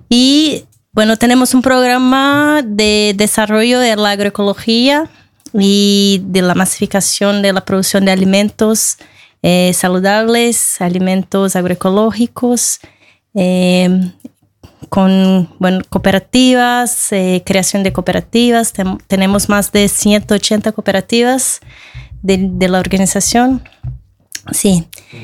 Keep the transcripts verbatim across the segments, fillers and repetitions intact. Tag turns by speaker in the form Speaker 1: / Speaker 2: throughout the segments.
Speaker 1: Y bueno, tenemos un programa de desarrollo de la agroecología y de la masificación de la producción de alimentos eh, saludables, alimentos agroecológicos, eh, con bueno, cooperativas, eh, creación de cooperativas. Tem- tenemos más de ciento ochenta cooperativas de, de la organización. Sí.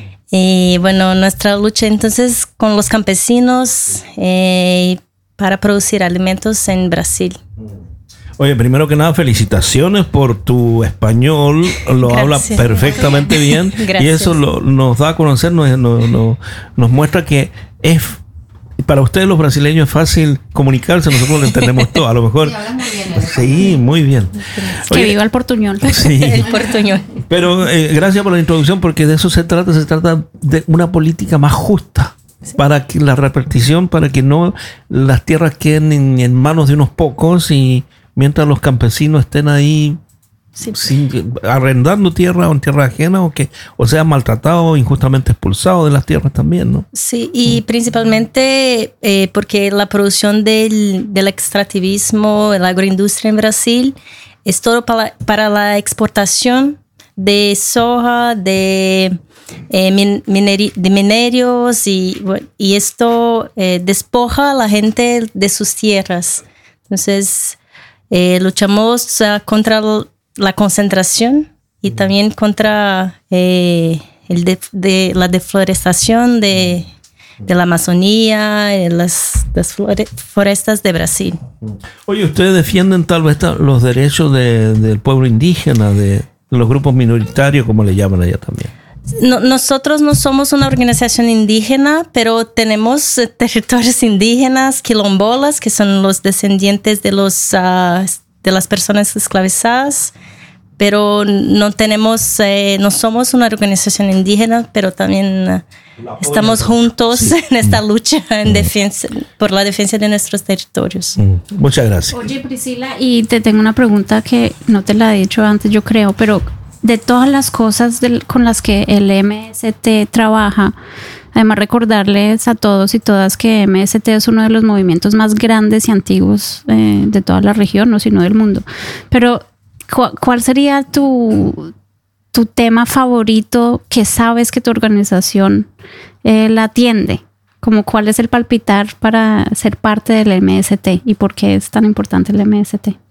Speaker 1: Y bueno, nuestra lucha entonces con los campesinos eh, para producir alimentos en Brasil.
Speaker 2: Oye, primero que nada, felicitaciones por tu español, lo
Speaker 1: Gracias.
Speaker 2: habla perfectamente bien.
Speaker 1: Gracias.
Speaker 2: Y eso lo, nos da a conocer, nos, nos, nos, nos muestra que es, para ustedes los brasileños es fácil comunicarse, nosotros lo entendemos todo, a lo mejor.
Speaker 3: Sí, hablas muy bien, ¿eh?
Speaker 2: Sí, muy bien.
Speaker 4: Que viva el portuñol.
Speaker 2: Sí.
Speaker 1: El portuñol.
Speaker 2: Pero eh, gracias por la introducción, porque de eso se trata, se trata de una política más justa. Sí. Para que la repartición, para que no las tierras queden en, en manos de unos pocos y mientras los campesinos estén ahí sí. sin, arrendando tierra o en tierra ajena o que o sean maltratados o injustamente expulsados de las tierras también, ¿no?
Speaker 1: Sí, y mm. principalmente eh, porque la producción del, del extractivismo, la agroindustria en Brasil es todo para, para la exportación de soja, de, eh, min, mineri, de minerios y, y esto eh, despoja a la gente de sus tierras. Entonces, Eh, luchamos uh, contra la concentración y también contra eh, el de, de la deforestación de, de la Amazonía, de las, las flore, forestas de Brasil.
Speaker 2: Oye, ustedes defienden tal vez los derechos de, del pueblo indígena, de, de los grupos minoritarios, como le llaman allá también.
Speaker 1: No, nosotros no somos una organización indígena, pero tenemos eh, territorios indígenas, quilombolas, que son los descendientes de, los, uh, de las personas esclavizadas, pero no tenemos, eh, no somos una organización indígena, pero también uh, estamos juntos sí. en esta lucha en defensa, por la defensa de nuestros territorios.
Speaker 2: Mm. Muchas gracias.
Speaker 4: Oye, Priscila, y te tengo una pregunta que no te la he dicho antes, yo creo, pero de todas las cosas del, con las que el M S T trabaja, además recordarles a todos y todas que M S T es uno de los movimientos más grandes y antiguos eh, de toda la región, no sino del mundo. Pero, ¿cu- ¿cuál sería tu, tu tema favorito que sabes que tu organización eh, la atiende? Como cuál es el palpitar para ser parte del M S T y por qué es tan importante el M S T.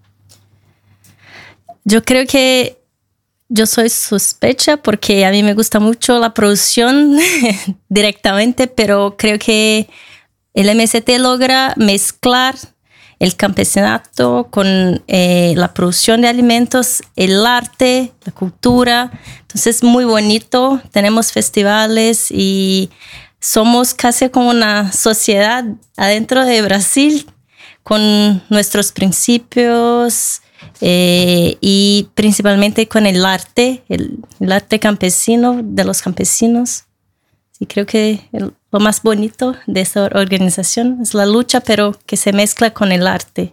Speaker 1: Yo creo que yo soy sospecha porque a mí me gusta mucho la producción directamente, pero creo que el M S T logra mezclar el campesinato con eh, la producción de alimentos, el arte, la cultura. Entonces es muy bonito. Tenemos festivales y somos casi como una sociedad adentro de Brasil con nuestros principios. Eh, y principalmente con el arte, el, el arte campesino de los campesinos. Y creo que el, lo más bonito de esta organización es la lucha, pero que se mezcla con el arte.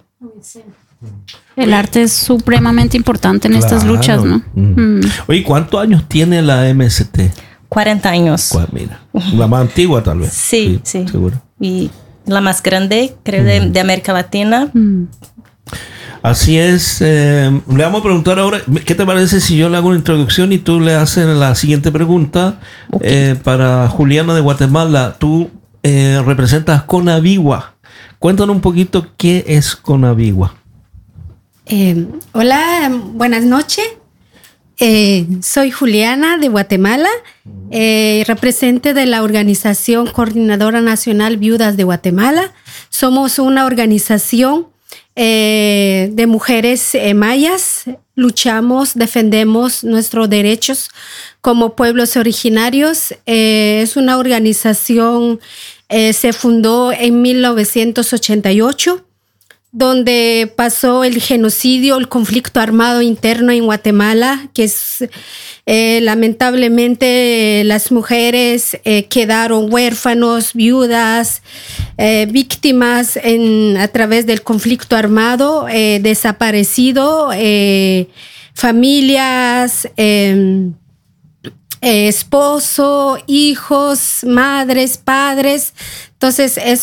Speaker 4: El arte es supremamente importante en claro. estas luchas, ¿no?
Speaker 2: Mm. Mm. Oye, ¿cuántos años tiene la M S T?
Speaker 1: cuarenta años.
Speaker 2: Pues mira, la más antigua tal vez.
Speaker 1: Sí, sí. sí.
Speaker 2: Seguro.
Speaker 1: Y la más grande, creo, mm. de, de América Latina.
Speaker 4: Mm.
Speaker 2: Así es. Eh, le vamos a preguntar ahora, ¿qué te parece si yo le hago una introducción y tú le haces la siguiente pregunta? Okay. Eh, para Juliana de Guatemala, tú eh, representas Conavigua. Cuéntanos un poquito qué es Conavigua.
Speaker 5: Eh, hola, buenas noches. Eh, soy Juliana de Guatemala, eh, representante de la organización Coordinadora Nacional Viudas de Guatemala. Somos una organización Eh, de mujeres eh, mayas. Luchamos, defendemos nuestros derechos como pueblos originarios. Eh, es una organización, eh, se fundó en mil novecientos ochenta y ocho, donde pasó el genocidio, el conflicto armado interno en Guatemala, que es eh, lamentablemente las mujeres eh, quedaron huérfanos, viudas, eh, víctimas en, a través del conflicto armado, eh, desaparecido, eh, familias, eh, eh, esposo, hijos, madres, padres. Entonces es